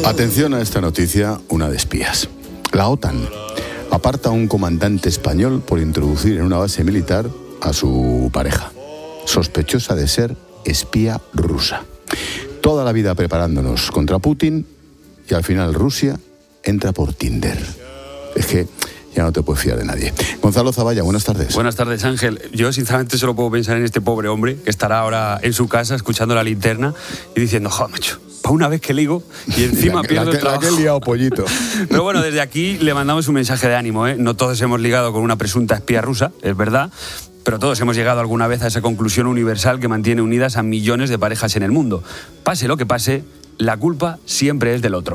Atención a esta noticia, una de espías. La OTAN aparta a un comandante español por introducir en una base militar a su pareja, sospechosa de ser espía rusa. Toda la vida preparándonos contra Putin y al final Rusia entra por Tinder. Es que ya no te puedes fiar de nadie. Gonzalo Zavalla, buenas tardes. Buenas tardes, Ángel. Yo sinceramente solo puedo pensar en este pobre hombre que estará ahora en su casa escuchando la linterna y diciendo, joder, macho, para una vez que ligo y encima pierdo el trabajo. La que he liado, pollito. Pero bueno, desde aquí le mandamos un mensaje de ánimo, ¿eh? No todos hemos ligado con una presunta espía rusa, es verdad, pero todos hemos llegado alguna vez a esa conclusión universal que mantiene unidas a millones de parejas en el mundo. Pase lo que pase, la culpa siempre es del otro.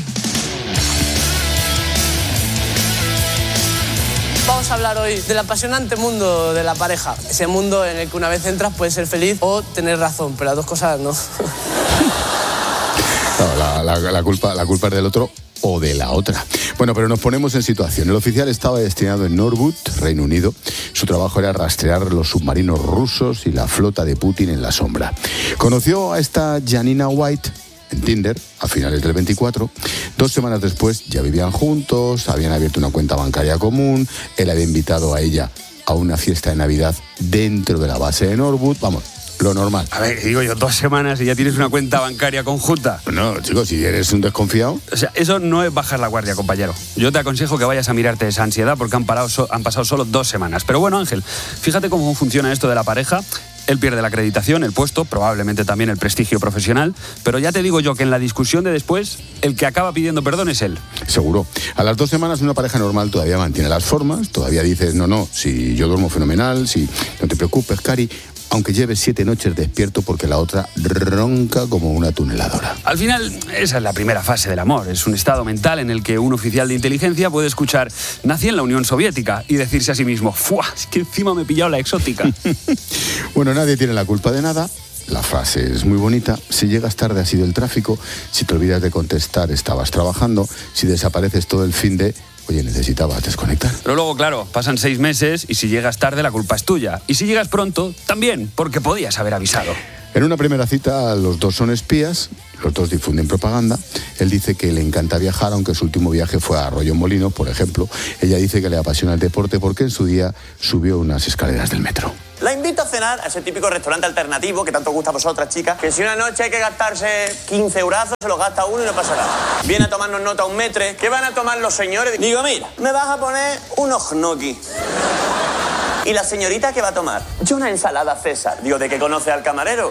Vamos a hablar hoy del apasionante mundo de la pareja. Ese mundo en el que una vez entras puedes ser feliz o tener razón, pero las dos cosas no. No, la culpa es del otro o de la otra. Bueno, pero nos ponemos en situación. El oficial estaba destinado en Norwood, Reino Unido. Su trabajo era rastrear los submarinos rusos y la flota de Putin en la sombra. Conoció a esta Janina White en Tinder a finales del 24. 2 semanas después ya vivían juntos, habían abierto una cuenta bancaria común, él había invitado a ella a una fiesta de Navidad dentro de la base de Norwood. Vamos, lo normal. A ver, digo yo, 2 semanas y ya tienes una cuenta bancaria conjunta. No, chicos, si eres un desconfiado. O sea, eso no es bajar la guardia, compañero. Yo te aconsejo que vayas a mirarte esa ansiedad porque han pasado solo 2 semanas. Pero bueno, Ángel, fíjate cómo funciona esto de la pareja. Él pierde la acreditación, el puesto, probablemente también el prestigio profesional, pero ya te digo yo que en la discusión de después, el que acaba pidiendo perdón es él. Seguro. A las 2 semanas una pareja normal todavía mantiene las formas, todavía dices, no, si yo duermo fenomenal, si no te preocupes, Cari, aunque lleves 7 noches despierto porque la otra ronca como una tuneladora. Al final, esa es la primera fase del amor. Es un estado mental en el que un oficial de inteligencia puede escuchar «Nací en la Unión Soviética» y decirse a sí mismo «¡Fua! Es que encima me he pillado la exótica». Bueno, nadie tiene la culpa de nada. La frase es muy bonita. Si llegas tarde ha sido el tráfico. Si te olvidas de contestar estabas trabajando. Si desapareces todo el fin de... Oye, necesitabas desconectar. Pero luego, claro, pasan 6 meses y si llegas tarde la culpa es tuya. Y si llegas pronto, también, porque podías haber avisado. En una primera cita, los dos son espías, los dos difunden propaganda. Él dice que le encanta viajar, aunque su último viaje fue a Arroyo Molino, por ejemplo. Ella dice que le apasiona el deporte porque en su día subió unas escaleras del metro. La invito a cenar a ese típico restaurante alternativo que tanto gusta a vosotras, chicas, que si una noche hay que gastarse 15 eurazos, se los gasta uno y no pasa nada. Viene a tomarnos nota un metre. ¿Qué van a tomar los señores? Digo, mira, me vas a poner unos gnocchi. ¿Y la señorita qué va a tomar? Yo una ensalada César. Digo, ¿de qué conoce al camarero?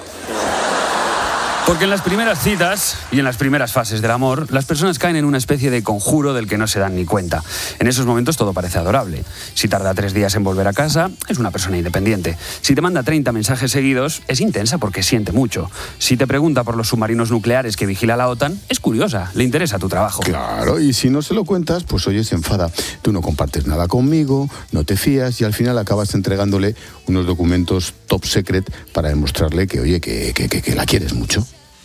Porque en las primeras citas y en las primeras fases del amor, las personas caen en una especie de conjuro del que no se dan ni cuenta. En esos momentos todo parece adorable. Si tarda 3 días en volver a casa, es una persona independiente. Si te manda 30 mensajes seguidos, es intensa porque siente mucho. Si te pregunta por los submarinos nucleares que vigila la OTAN, es curiosa, le interesa tu trabajo. Claro, y si no se lo cuentas, pues oye, se enfada. Tú no compartes nada conmigo, no te fías y al final acabas entregándole unos documentos top secret para demostrarle que, oye, que la quieres mucho.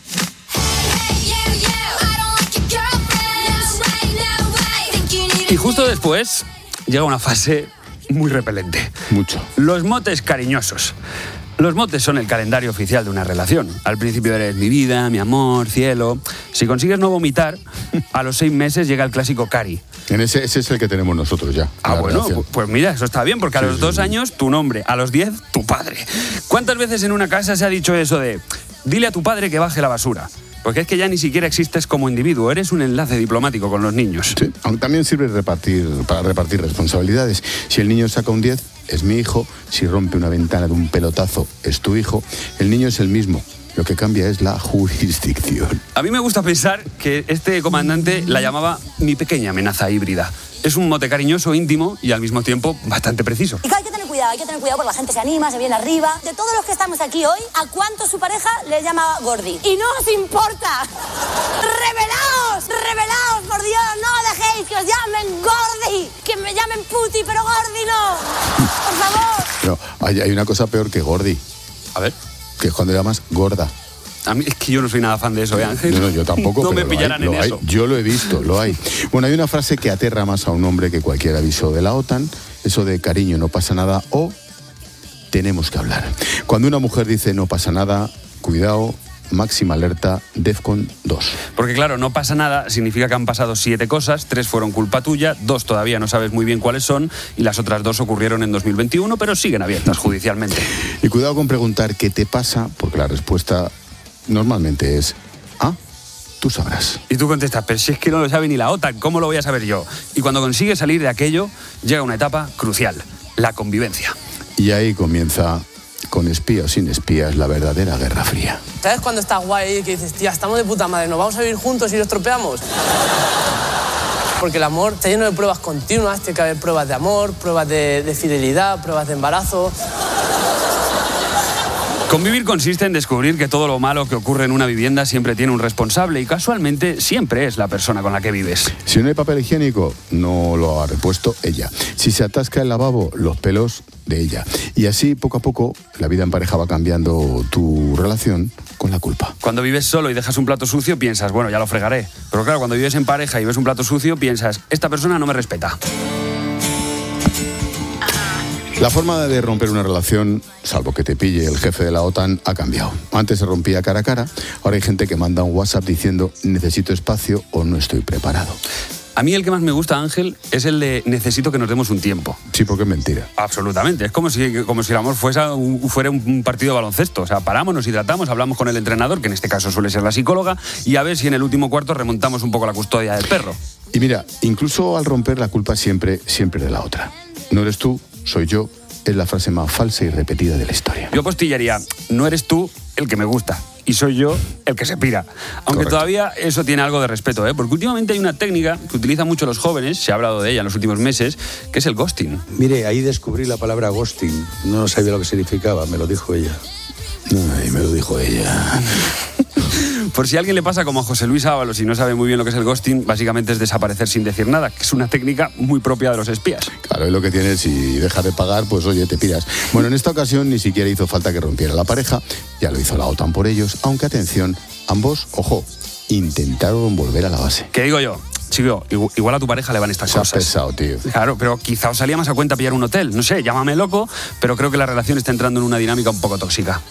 Y justo después llega una fase muy repelente. Mucho. Los motes cariñosos. Los motes son el calendario oficial de una relación. Al principio eres mi vida, mi amor, cielo. Si consigues no vomitar, a los 6 meses llega el clásico Cari. Ese es el que tenemos nosotros ya. Bueno, pues mira, eso está bien, porque a los 2 años tu nombre, a los 10 tu padre. ¿Cuántas veces en una casa se ha dicho eso de dile a tu padre que baje la basura? Porque es que ya ni siquiera existes como individuo, eres un enlace diplomático con los niños. Sí, aunque también sirve para repartir responsabilidades. Si el niño saca un 10, es mi hijo. Si rompe una ventana de un pelotazo, es tu hijo. El niño es el mismo. Lo que cambia es la jurisdicción. A mí me gusta pensar que este comandante la llamaba mi pequeña amenaza híbrida. Es un mote cariñoso, íntimo y al mismo tiempo bastante preciso. Y hay que tener cuidado porque la gente se anima, se viene arriba. De todos los que estamos aquí hoy, ¿a cuánto su pareja le llama Gordi? Y no os importa. ¡Revelaos, por Dios! No dejéis que os llamen Gordi. Que me llamen Puti, pero Gordi no. Por favor. Pero hay una cosa peor que Gordi. A ver. Que es cuando llamas gorda. A mí es que yo no soy nada fan de eso, Ángel. No, yo tampoco. No me pillarán en eso. Yo lo he visto, lo hay. Bueno, hay una frase que aterra más a un hombre que cualquier aviso de la OTAN. Eso de cariño, no pasa nada o tenemos que hablar. Cuando una mujer dice no pasa nada, cuidado, máxima alerta DEFCON 2. Porque claro, no pasa nada, significa que han pasado 7 cosas, 3 fueron culpa tuya, 2 todavía no sabes muy bien cuáles son y las otras 2 ocurrieron en 2021, pero siguen abiertas judicialmente. Y cuidado con preguntar qué te pasa, porque la respuesta normalmente es tú sabrás. Y tú contestas, pero si es que no lo sabe ni la OTAN, ¿cómo lo voy a saber yo? Y cuando consigues salir de aquello, llega una etapa crucial, la convivencia. Y ahí comienza, con espía o sin espías, la verdadera Guerra Fría. ¿Sabes cuando estás guay y que dices, tía, estamos de puta madre, nos vamos a vivir juntos y nos tropeamos? Porque el amor está lleno de pruebas continuas, tiene que haber pruebas de amor, pruebas de fidelidad, pruebas de embarazo. Convivir consiste en descubrir que todo lo malo que ocurre en una vivienda siempre tiene un responsable y casualmente siempre es la persona con la que vives. Si no hay papel higiénico, no lo ha repuesto ella. Si se atasca el lavabo, los pelos de ella. Y así, poco a poco, la vida en pareja va cambiando tu relación con la culpa. Cuando vives solo y dejas un plato sucio, piensas, bueno, ya lo fregaré. Pero claro, cuando vives en pareja y ves un plato sucio, piensas, esta persona no me respeta. La forma de romper una relación, salvo que te pille el jefe de la OTAN, ha cambiado. Antes se rompía cara a cara, ahora hay gente que manda un WhatsApp diciendo necesito espacio o no estoy preparado. A mí el que más me gusta, Ángel, es el de necesito que nos demos un tiempo. Sí, porque es mentira. Absolutamente. Es como si el amor fuera un partido de baloncesto. O sea, paramos, nos hidratamos, hablamos con el entrenador, que en este caso suele ser la psicóloga, y a ver si en el último cuarto remontamos un poco la custodia del perro. Y mira, incluso al romper la culpa siempre es de la otra. No eres tú, soy yo, es la frase más falsa y repetida de la historia. Yo apostillaría, no eres tú el que me gusta y soy yo el que se pira. Aunque Correcto. Todavía eso tiene algo de respeto, ¿eh? Porque últimamente hay una técnica que utilizan mucho los jóvenes, se ha hablado de ella en los últimos meses, que es el ghosting. Mire, ahí descubrí la palabra ghosting. No sabía lo que significaba, me lo dijo ella. Ay, me lo dijo ella. Por si a alguien le pasa como a José Luis Ábalos y no sabe muy bien lo que es el ghosting, básicamente es desaparecer sin decir nada, que es una técnica muy propia de los espías. Claro, es lo que tienes, si dejas de pagar, pues oye, te piras. Bueno, en esta ocasión ni siquiera hizo falta que rompiera la pareja, ya lo hizo la OTAN por ellos, aunque atención, ambos, ojo, intentaron volver a la base. ¿Qué digo yo? Chico, igual a tu pareja le van estas Se ha cosas. pesado, tío. Claro, pero quizá os salía más a cuenta pillar un hotel. No sé, llámame loco, pero creo que la relación está entrando en una dinámica un poco tóxica.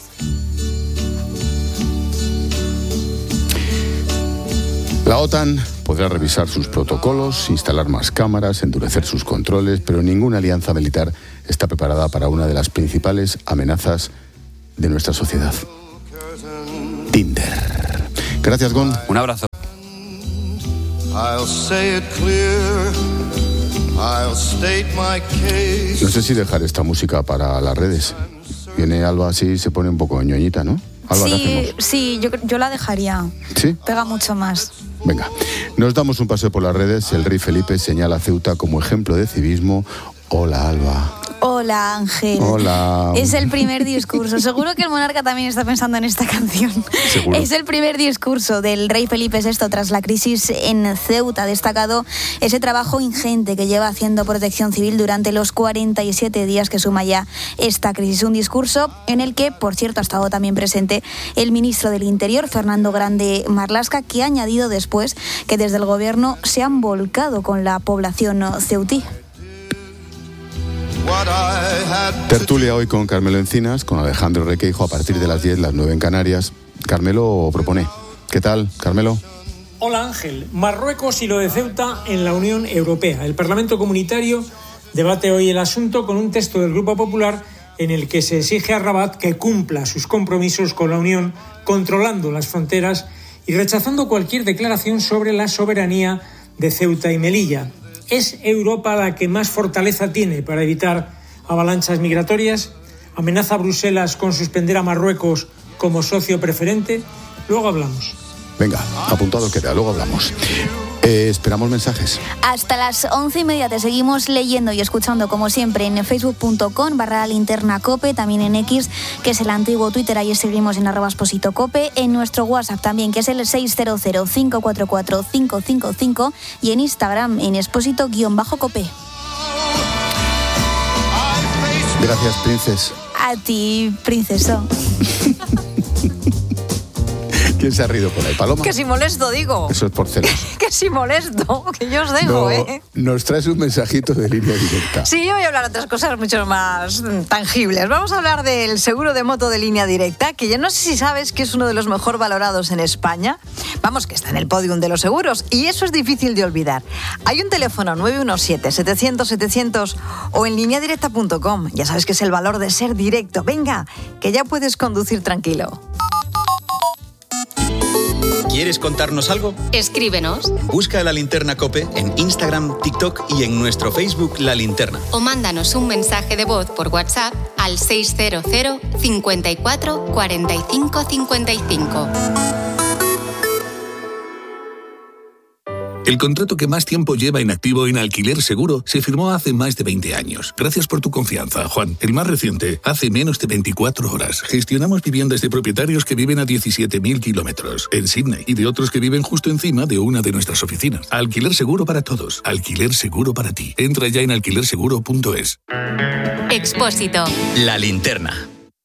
La OTAN podrá revisar sus protocolos, instalar más cámaras, endurecer sus controles, pero ninguna alianza militar está preparada para una de las principales amenazas de nuestra sociedad. Tinder. Gracias, Gon. Un abrazo. I'll say it clear. I'll state my case. No sé si dejar esta música para las redes. Viene Alba así, se pone un poco ñoñita, ¿no? Alba, ¿qué hacemos? Sí, yo la dejaría. ¿Sí? Pega mucho más. Venga, nos damos un paseo por las redes. El rey Felipe señala a Ceuta como ejemplo de civismo. Hola, Alba. Hola, Ángel. Hola. Es el primer discurso. Seguro que el monarca también está pensando en esta canción. Seguro. Es el primer discurso del rey Felipe VI tras la crisis en Ceuta. Ha destacado ese trabajo ingente que lleva haciendo Protección Civil durante los 47 días que suma ya esta crisis. Un discurso en el que, por cierto, ha estado también presente el ministro del Interior, Fernando Grande Marlaska, que ha añadido después que desde el gobierno se han volcado con la población ceutí. Tertulia hoy con Carmelo Encinas, con Alejandro Requeijo a partir de las 10, las 9 en Canarias. Carmelo propone. ¿Qué tal, Carmelo? Hola, Ángel. Marruecos y lo de Ceuta en la Unión Europea. El Parlamento Comunitario debate hoy el asunto con un texto del Grupo Popular en el que se exige a Rabat que cumpla sus compromisos con la Unión, controlando las fronteras y rechazando cualquier declaración sobre la soberanía de Ceuta y Melilla. ¿Es Europa la que más fortaleza tiene para evitar avalanchas migratorias? ¿Amenaza a Bruselas con suspender a Marruecos como socio preferente? Luego hablamos. Venga, apuntado queda, luego hablamos. Esperamos mensajes. Hasta las 11:30 te seguimos leyendo y escuchando como siempre en facebook.com/linternacope, también en X, que es el antiguo Twitter, ahí seguimos en @expositocope, en nuestro WhatsApp también, que es el 600-544-555 y en Instagram en exposito_cope. Gracias, princes. A ti, princeso. ¿Quién se ha rido por ahí? ¿Paloma? Que si molesto, digo. Eso es por celos. Que si molesto, que yo os dejo, Nos traes un mensajito de línea directa. Sí, yo voy a hablar de otras cosas mucho más tangibles. Vamos a hablar del seguro de moto de línea directa, que ya no sé si sabes que es uno de los mejor valorados en España. Vamos, que está en el podium de los seguros, y eso es difícil de olvidar. Hay un teléfono 917-700-700 o en lineadirecta.com. Ya sabes que es el valor de ser directo. Venga, que ya puedes conducir tranquilo. ¿Quieres contarnos algo? Escríbenos. Busca La Linterna COPE en Instagram, TikTok y en nuestro Facebook La Linterna. O mándanos un mensaje de voz por WhatsApp al 600 54 45 55. El contrato que más tiempo lleva inactivo en Alquiler Seguro se firmó hace más de 20 años. Gracias por tu confianza, Juan. El más reciente, hace menos de 24 horas. Gestionamos viviendas de propietarios que viven a 17.000 kilómetros en Sydney y de otros que viven justo encima de una de nuestras oficinas. Alquiler Seguro para todos. Alquiler Seguro para ti. Entra ya en alquilerseguro.es. Expósito. La Linterna.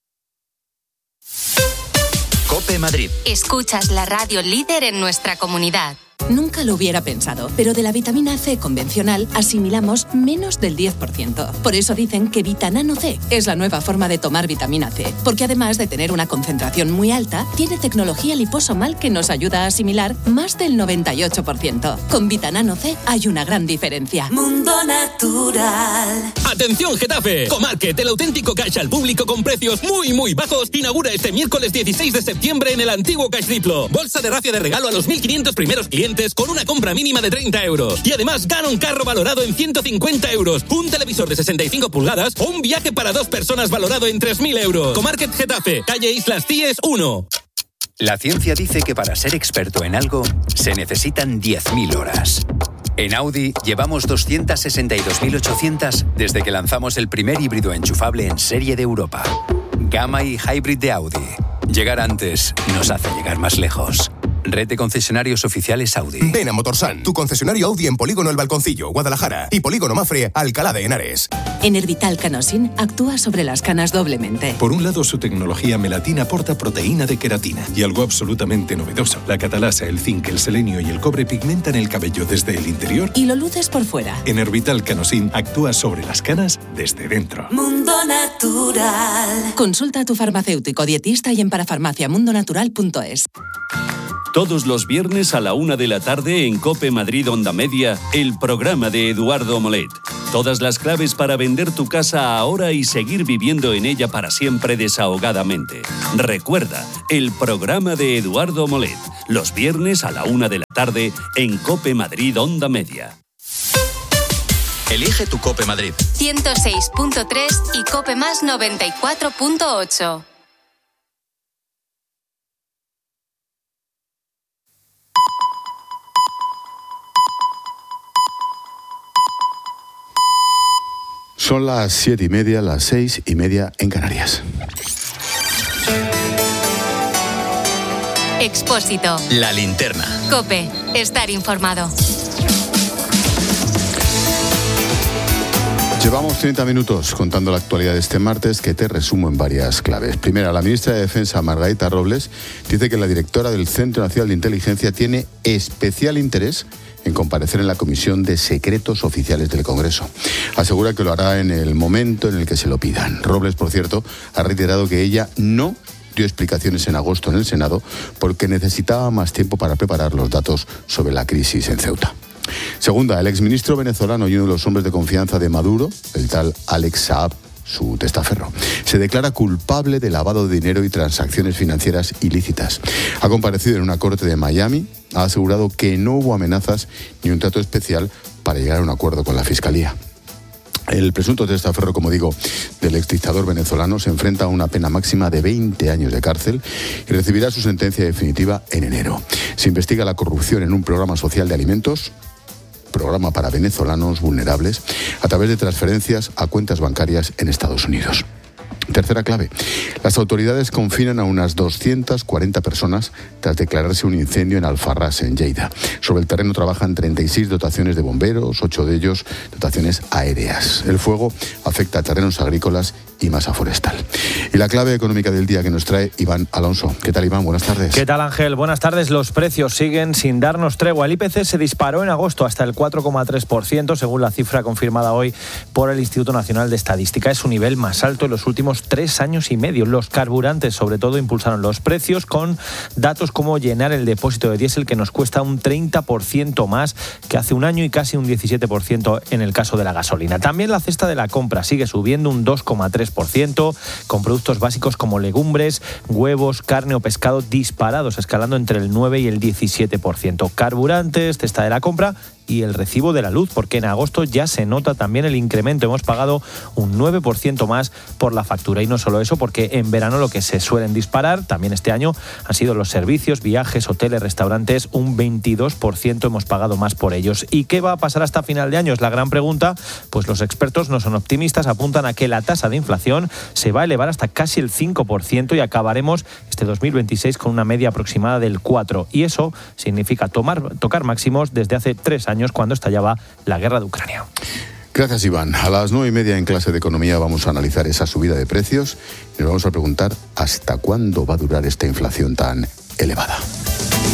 COPE Madrid. Escuchas la radio líder en nuestra comunidad. Nunca lo hubiera pensado, pero de la vitamina C convencional asimilamos menos del 10%. Por eso dicen que Vitanano C es la nueva forma de tomar vitamina C, porque además de tener una concentración muy alta, tiene tecnología liposomal que nos ayuda a asimilar más del 98%. Con Vitanano C hay una gran diferencia. Mundo Natural. ¡Atención, Getafe! Comarket, el auténtico cash al público con precios muy, muy bajos, inaugura este miércoles 16 de septiembre en el antiguo Cash Diplo. Bolsa de rafia de regalo a los 1.500 primeros clientes con una compra mínima de 30 euros. Y además gana un carro valorado en 150 euros, un televisor de 65 pulgadas o un viaje para 2 personas valorado en 3.000 euros. Comarket Getafe, calle Islas Cíes 1. La ciencia dice que para ser experto en algo se necesitan 10.000 horas. En Audi llevamos 262.800 desde que lanzamos el primer híbrido enchufable en serie de Europa. Gamma y Hybrid de Audi. Llegar antes nos hace llegar más lejos. Red de concesionarios oficiales Audi. Ven a Motorsan, tu concesionario Audi en Polígono El Balconcillo, Guadalajara, y Polígono Mafre, Alcalá de Henares. Enervital Canosin actúa sobre las canas doblemente. Por un lado, su tecnología Melatina aporta proteína de queratina. Y algo absolutamente novedoso, la catalasa, el zinc, el selenio y el cobre pigmentan el cabello desde el interior y lo luces por fuera. Enervital Canosin actúa sobre las canas desde dentro. Mundo Natural. Consulta a tu farmacéutico dietista y en parafarmaciamundonatural.es. Todos los viernes a la 1 de la tarde en COPE Madrid Onda Media, el programa de Eduardo Molet. Todas las claves para vender tu casa ahora y seguir viviendo en ella para siempre desahogadamente. Recuerda, el programa de Eduardo Molet. Los viernes a la 1 de la tarde en COPE Madrid Onda Media. Elige tu COPE Madrid. 106.3 y COPE Más 94.8. Son las 7:30, las 6:30 en Canarias. Expósito. La Linterna. COPE. Estar informado. Llevamos 30 minutos contando la actualidad de este martes, que te resumo en varias claves. Primera, la ministra de Defensa, Margarita Robles, dice que la directora del Centro Nacional de Inteligencia tiene especial interés en comparecer en la Comisión de Secretos Oficiales del Congreso. Asegura que lo hará en el momento en el que se lo pidan. Robles, por cierto, ha reiterado que ella no dio explicaciones en agosto en el Senado porque necesitaba más tiempo para preparar los datos sobre la crisis en Ceuta. Segunda, el exministro venezolano y uno de los hombres de confianza de Maduro, el tal Alex Saab, su testaferro, se declara culpable de lavado de dinero y transacciones financieras ilícitas. Ha comparecido en una corte de Miami, ha asegurado que no hubo amenazas ni un trato especial para llegar a un acuerdo con la Fiscalía. El presunto testaferro, como digo, del exdictador venezolano se enfrenta a una pena máxima de 20 años de cárcel y recibirá su sentencia definitiva en enero. Se investiga la corrupción en un programa social de alimentos, programa para venezolanos vulnerables, a través de transferencias a cuentas bancarias en Estados Unidos. Tercera clave. Las autoridades confinan a unas 240 personas tras declararse un incendio en Alfarrás, en Lleida. Sobre el terreno trabajan 36 dotaciones de bomberos, 8 de ellos dotaciones aéreas. El fuego afecta a terrenos agrícolas y Masa Forestal. Y la clave económica del día que nos trae Iván Alonso. ¿Qué tal, Iván? Buenas tardes. ¿Qué tal, Ángel? Buenas tardes. Los precios siguen sin darnos tregua. El IPC se disparó en agosto hasta el 4,3%, según la cifra confirmada hoy por el Instituto Nacional de Estadística. Es su nivel más alto en los últimos 3 años y medio. Los carburantes, sobre todo, impulsaron los precios con datos como llenar el depósito de diésel, que nos cuesta un 30% más que hace un año y casi un 17% en el caso de la gasolina. También la cesta de la compra sigue subiendo un 2,3%, con productos básicos como legumbres, huevos, carne o pescado disparados, escalando entre el 9 y el 17%. Carburantes, cesta de la compra y el recibo de la luz, porque en agosto ya se nota también el incremento. Hemos pagado un 9% más por la factura. Y no solo eso, porque en verano lo que se suelen disparar, también este año, han sido los servicios, viajes, hoteles, restaurantes, un 22% hemos pagado más por ellos. ¿Y qué va a pasar hasta final de año? Es la gran pregunta. Pues los expertos no son optimistas, apuntan a que la tasa de inflación se va a elevar hasta casi el 5% y acabaremos este 2026 con una media aproximada del 4%. Y eso significa tocar máximos desde hace 3 años, cuando estallaba la guerra de Ucrania. Gracias, Iván. A las 9:30 en clase de economía vamos a analizar esa subida de precios y nos vamos a preguntar hasta cuándo va a durar esta inflación tan elevada.